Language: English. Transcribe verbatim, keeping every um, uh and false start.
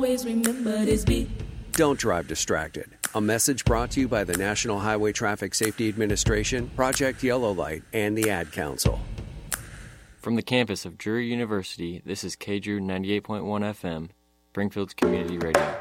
always remember this beat. Don't drive distracted. A message brought to you by the National Highway Traffic Safety Administration, Project Yellow Light, and the Ad Council. From the campus of Drury University, this is K D R U ninety-eight point one F M, Springfield's community radio.